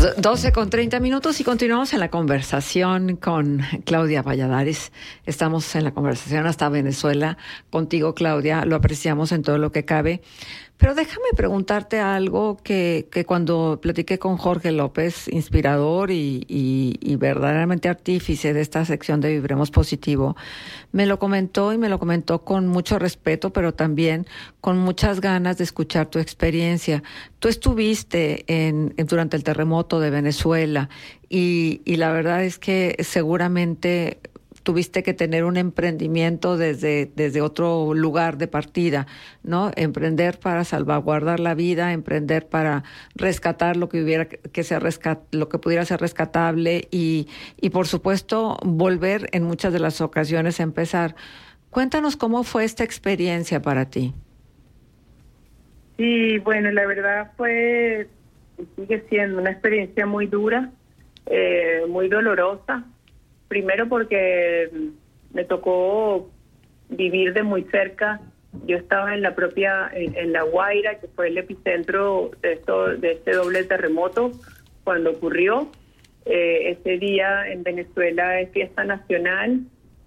12:30 y continuamos en la conversación con Claudia Valladares. Estamos en la conversación hasta Venezuela contigo, Claudia. Lo apreciamos en todo lo que cabe. Pero déjame preguntarte algo que cuando platiqué con Jorge López, inspirador y verdaderamente artífice de esta sección de Vibremos Positivo, me lo comentó y me lo comentó con mucho respeto, pero también con muchas ganas de escuchar tu experiencia. Tú estuviste durante el terremoto de Venezuela y la verdad es que seguramente tuviste que tener un emprendimiento desde otro lugar de partida, ¿no? Emprender para salvaguardar la vida, emprender para rescatar lo que lo que pudiera ser rescatable y por supuesto volver en muchas de las ocasiones a empezar. Cuéntanos cómo fue esta experiencia para ti. Sí, bueno, la verdad sigue siendo una experiencia muy dura, muy dolorosa. Primero porque me tocó vivir de muy cerca. Yo estaba en La Guaira, que fue el epicentro de este doble terremoto cuando ocurrió. Ese día en Venezuela es fiesta nacional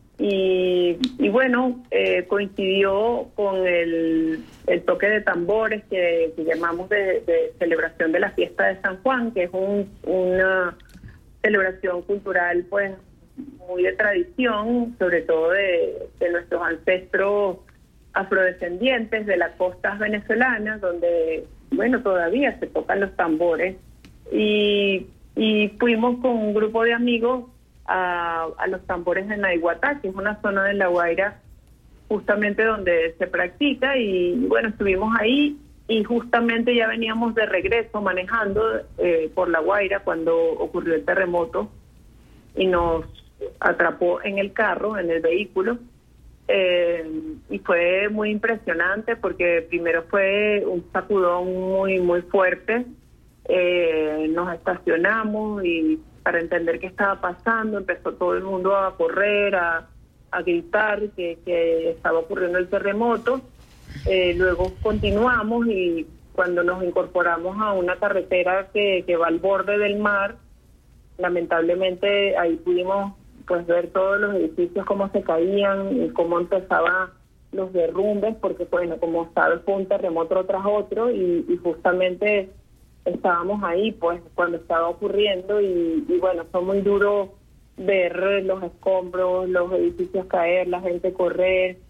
y bueno, coincidió con el toque de tambores que llamamos de celebración de la fiesta de San Juan, que es una celebración cultural pues muy de tradición, sobre todo de nuestros ancestros afrodescendientes de las costas venezolanas, donde, bueno, todavía se tocan los tambores. Y fuimos con un grupo de amigos a los tambores de Naiguatá, que es una zona de La Guaira justamente donde se practica, y bueno, estuvimos ahí y justamente ya veníamos de regreso manejando por La Guaira cuando ocurrió el terremoto y nos atrapó en el carro, en el vehículo, y fue muy impresionante porque primero fue un sacudón muy muy fuerte. Nos estacionamos y para entender qué estaba pasando empezó todo el mundo a correr, a gritar que estaba ocurriendo el terremoto. Luego continuamos y cuando nos incorporamos a una carretera que va al borde del mar, lamentablemente ahí pudimos pues ver todos los edificios cómo se caían y cómo empezaban los derrumbes, porque bueno, como sabes, fue un terremoto tras otro y justamente estábamos ahí pues cuando estaba ocurriendo y bueno, fue muy duro ver los escombros, los edificios caer, la gente correr.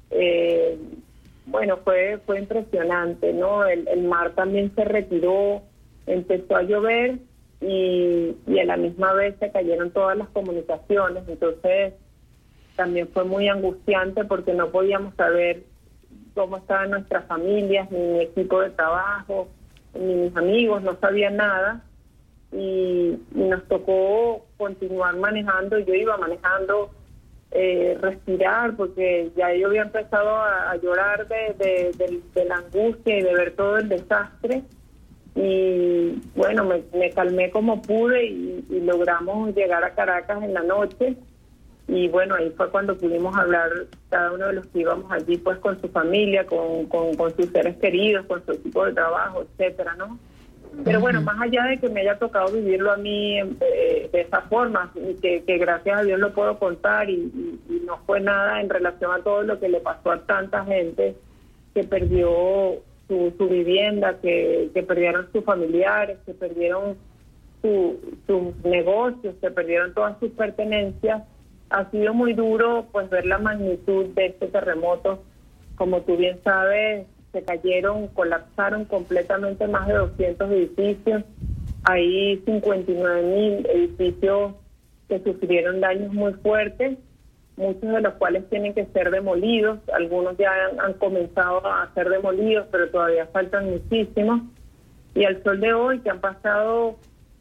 Bueno, fue impresionante, ¿no? El mar también se retiró, empezó a llover y a la misma vez se cayeron todas las comunicaciones, entonces también fue muy angustiante porque no podíamos saber cómo estaban nuestras familias, ni mi equipo de trabajo, ni mis amigos, no sabían nada y nos tocó continuar manejando. Yo iba manejando, respirar, porque ya yo había empezado a llorar de la angustia y de ver todo el desastre. Y bueno, me calmé como pude y logramos llegar a Caracas en la noche. Y bueno, ahí fue cuando pudimos hablar cada uno de los que íbamos allí, pues con su familia, con sus seres queridos, con su equipo de trabajo, etcétera, ¿no? Pero bueno, más allá de que me haya tocado vivirlo a mí de esa forma, y que gracias a Dios lo puedo contar, y no fue nada en relación a todo lo que le pasó a tanta gente que perdió su vivienda, que perdieron sus familiares, que perdieron sus negocios, que perdieron todas sus pertenencias. Ha sido muy duro pues ver la magnitud de este terremoto. Como tú bien sabes, se cayeron, colapsaron completamente más de 200 edificios. Hay 59,000 edificios que sufrieron daños muy fuertes, muchos de los cuales tienen que ser demolidos. Algunos ya han comenzado a ser demolidos, pero todavía faltan muchísimos. Y al sol de hoy, que han pasado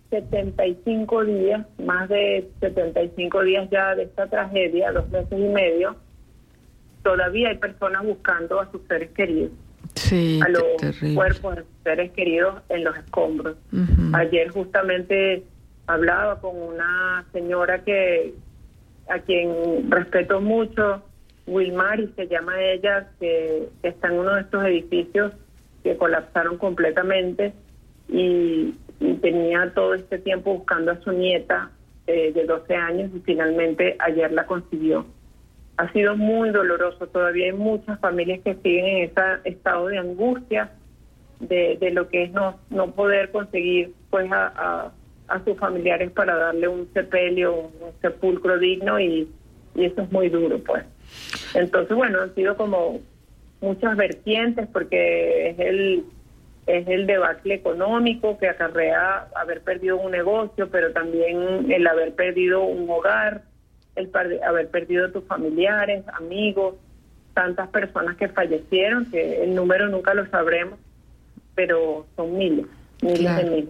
75 días, más de 75 días ya de esta tragedia, 2 meses y medio, todavía hay personas buscando a sus seres queridos, sí, a los terrible. cuerpos de sus seres queridos en los escombros. Uh-huh. Ayer justamente hablaba con una señora a quien respeto mucho, Wilmar, y se llama ella, que está en uno de estos edificios que colapsaron completamente, y tenía todo este tiempo buscando a su nieta de 12 años y finalmente ayer la consiguió. Ha sido muy doloroso, todavía hay muchas familias que siguen en ese estado de angustia de lo que es no poder conseguir pues a sus familiares para darle un sepelio, un sepulcro digno y eso es muy duro pues. Entonces bueno, han sido como muchas vertientes porque es el debacle económico que acarrea haber perdido un negocio, pero también el haber perdido un hogar, haber perdido tus familiares, amigos, tantas personas que fallecieron, que el número nunca lo sabremos, pero son miles claro. de miles.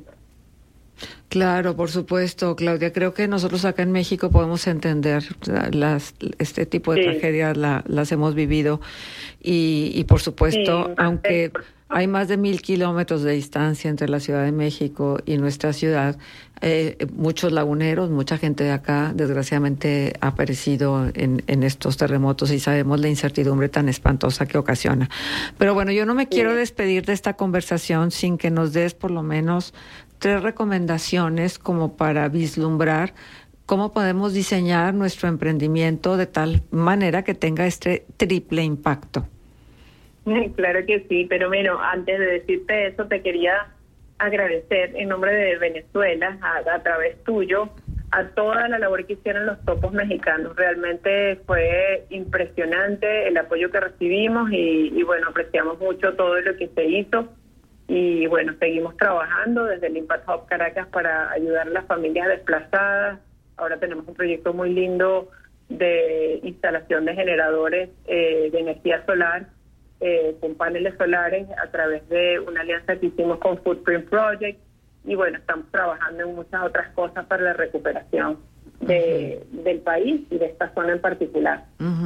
Claro, por supuesto, Claudia. Creo que nosotros acá en México podemos entender este tipo de tragedias, las hemos vivido y por supuesto, sí, aunque hay más de 1,000 kilómetros de distancia entre la Ciudad de México y nuestra ciudad, muchos laguneros, mucha gente de acá, desgraciadamente, ha perecido en estos terremotos y sabemos la incertidumbre tan espantosa que ocasiona. Pero bueno, yo no me quiero despedir de esta conversación sin que nos des por lo menos 3 recomendaciones como para vislumbrar cómo podemos diseñar nuestro emprendimiento de tal manera que tenga este triple impacto. Claro que sí, pero bueno, antes de decirte eso, te quería agradecer en nombre de Venezuela, a través tuyo, a toda la labor que hicieron los topos mexicanos. Realmente fue impresionante el apoyo que recibimos y bueno, apreciamos mucho todo lo que se hizo. Y bueno, seguimos trabajando desde el Impact Hub Caracas para ayudar a las familias desplazadas. Ahora tenemos un proyecto muy lindo de instalación de generadores de energía solar con paneles solares a través de una alianza que hicimos con Footprint Project. Y bueno, estamos trabajando en muchas otras cosas para la recuperación del país y de esta zona en particular.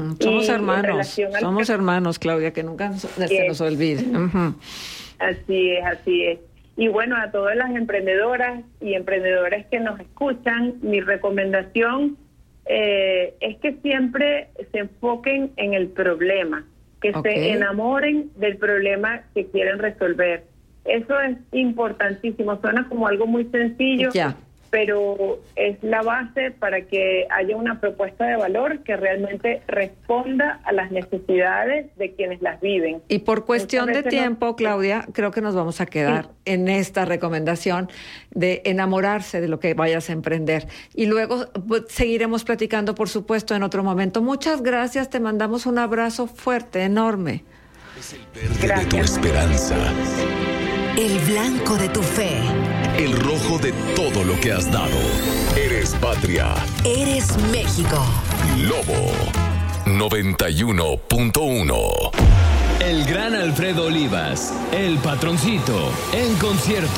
Somos hermanos, Claudia, que nunca se nos olvide. Así es. Y bueno, a todas las emprendedoras y emprendedores que nos escuchan, mi recomendación es que siempre se enfoquen en el problema, que se enamoren del problema que quieren resolver. Eso es importantísimo, suena como algo muy sencillo, pero es la base para que haya una propuesta de valor que realmente responda a las necesidades de quienes las viven. Y por cuestión de tiempo, Claudia, creo que nos vamos a quedar en esta recomendación de enamorarse de lo que vayas a emprender. Y luego seguiremos platicando, por supuesto, en otro momento. Muchas gracias, te mandamos un abrazo fuerte, enorme. Es el verde de tu esperanza. El blanco de tu fe. El rojo de todo lo que has dado. Eres patria. Eres México. Lobo 91.1. El gran Alfredo Olivas, el patroncito, en concierto.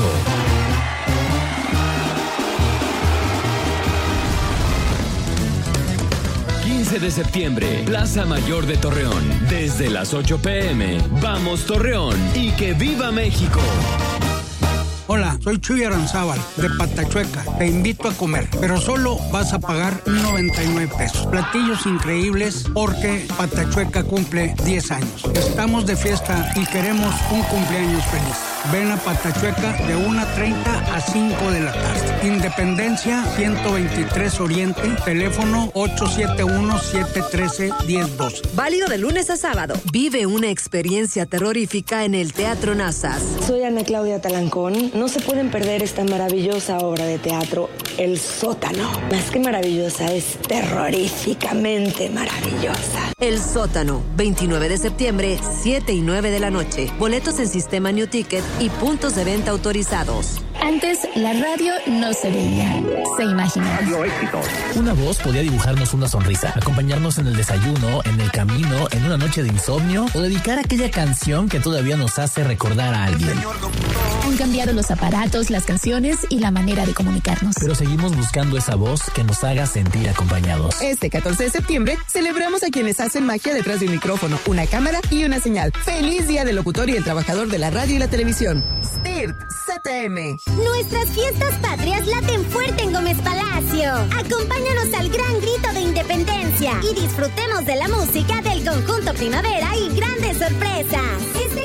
De septiembre, Plaza Mayor de Torreón. Desde las 8 p.m. Vamos Torreón y que viva México. Hola, soy Chuy Aranzábal, de Patachueca. Te invito a comer, pero solo vas a pagar 99 pesos. Platillos increíbles porque Patachueca cumple 10 años. Estamos de fiesta y queremos un cumpleaños feliz. Ven a Patachueca de 1:30 a 5 de la tarde. Independencia 123 Oriente, teléfono 871-713-1012. Válido de lunes a sábado. Vive una experiencia terrorífica en el Teatro Nazas. Soy Ana Claudia Talancón. No se pueden perder esta maravillosa obra de teatro, El Sótano. Más que maravillosa, es terroríficamente maravillosa. El Sótano, 29 de septiembre, 7 y 9 de la noche. Boletos en Sistema New Ticket y puntos de venta autorizados. Antes, la radio no se veía, se imaginaba. Una voz podía dibujarnos una sonrisa, acompañarnos en el desayuno, en el camino, en una noche de insomnio o dedicar aquella canción que todavía nos hace recordar a alguien. Han cambiado los aparatos, las canciones y la manera de comunicarnos. Pero seguimos buscando esa voz que nos haga sentir acompañados. Este 14 de septiembre celebramos a quienes hacen magia detrás de un micrófono, una cámara y una señal. ¡Feliz Día del Locutor y el Trabajador de la Radio y la Televisión! STIRT CTM. Nuestras fiestas patrias laten fuerte en Gómez Palacio. Acompáñanos al gran grito de independencia y disfrutemos de la música del Conjunto Primavera y grandes sorpresas. Este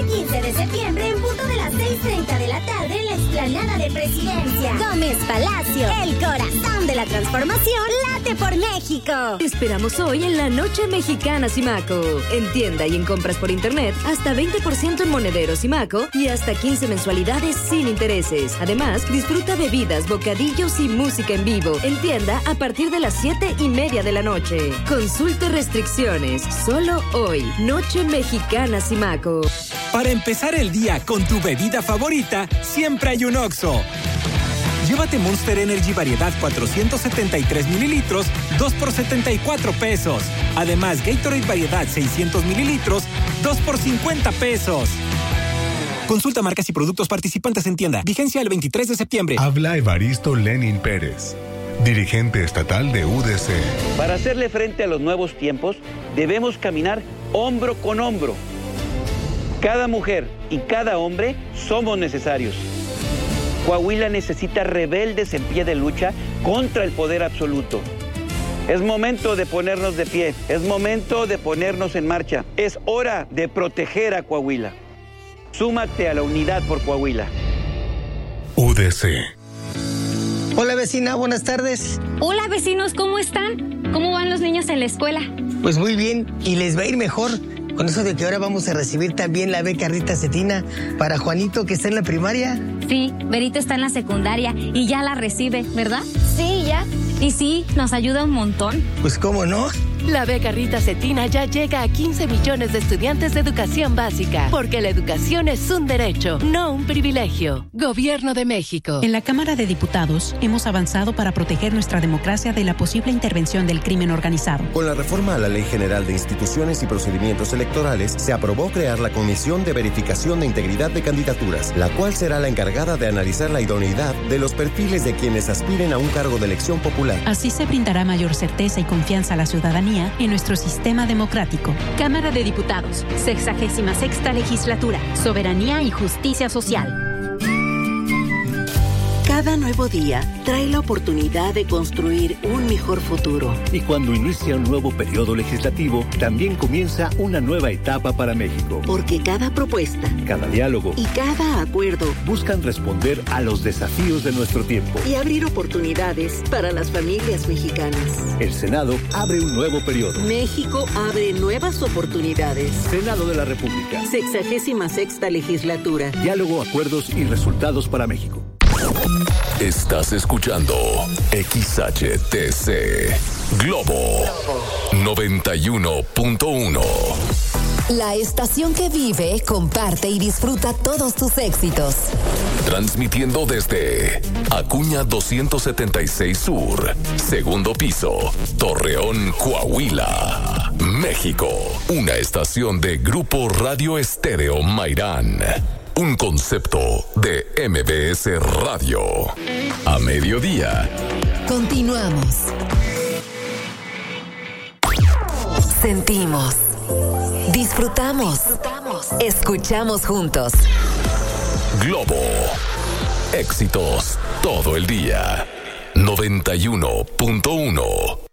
Este 15 de septiembre, en punto de las 6:30 de la tarde, en la explanada de Presidencia. Gómez Palacio, el corazón de la transformación, late por México. Te esperamos hoy en la Noche Mexicana Simaco. En tienda y en compras por internet, hasta 20% en monederos Simaco y hasta 15 mensualidades sin intereses. Además, disfruta bebidas, bocadillos y música en vivo. En tienda a partir de las 7:30 de la noche. Consulte restricciones. Solo hoy. Noche Mexicana Simaco. Para empezar el día con tu bebida favorita, siempre hay un Oxxo. Llévate Monster Energy variedad 473 mililitros, 2 por 74 pesos. Además, Gatorade variedad 600 mililitros, 2 por 50 pesos. Consulta marcas y productos participantes en tienda. Vigencia el 23 de septiembre. Habla Evaristo Lenin Pérez, dirigente estatal de UDC. Para hacerle frente a los nuevos tiempos, debemos caminar hombro con hombro. Cada mujer y cada hombre somos necesarios. Coahuila necesita rebeldes en pie de lucha contra el poder absoluto. Es momento de ponernos de pie, es momento de ponernos en marcha. Es hora de proteger a Coahuila. Súmate a la unidad por Coahuila. UDC. Hola vecina, buenas tardes. Hola vecinos, ¿cómo están? ¿Cómo van los niños en la escuela? Pues muy bien, y les va a ir mejor. Con eso de que ahora vamos a recibir también la beca Rita Cetina para Juanito, que está en la primaria. Sí, Berito está en la secundaria y ya la recibe, ¿verdad? Sí, ya. Y sí, nos ayuda un montón. Pues cómo no. La beca Rita Cetina ya llega a 15 millones de estudiantes de educación básica, porque la educación es un derecho, no un privilegio. Gobierno de México. En la Cámara de Diputados hemos avanzado para proteger nuestra democracia de la posible intervención del crimen organizado. Con la reforma a la Ley General de Instituciones y Procedimientos Electorales, se aprobó crear la Comisión de Verificación de Integridad de Candidaturas, la cual será la encargada de analizar la idoneidad de los perfiles de quienes aspiren a un cargo de elección popular. Así se brindará mayor certeza y confianza a la ciudadanía en nuestro sistema democrático. Cámara de Diputados, 66ª Legislatura, Soberanía y Justicia Social. Cada nuevo día trae la oportunidad de construir un mejor futuro. Y cuando inicia un nuevo periodo legislativo, también comienza una nueva etapa para México. Porque cada propuesta, cada diálogo y cada acuerdo buscan responder a los desafíos de nuestro tiempo y abrir oportunidades para las familias mexicanas. El Senado abre un nuevo periodo. México abre nuevas oportunidades. Senado de la República. 66ª Legislatura. Diálogo, acuerdos y resultados para México. Estás escuchando XHTC Globo 91.1. La estación que vive, comparte y disfruta todos tus éxitos. Transmitiendo desde Acuña 276 Sur, segundo piso, Torreón, Coahuila, México. Una estación de Grupo Radio Estéreo Mairán. Un concepto de MBS Radio. A mediodía. Continuamos. Sentimos. Disfrutamos. Escuchamos juntos. Globo. Éxitos todo el día. 91.1.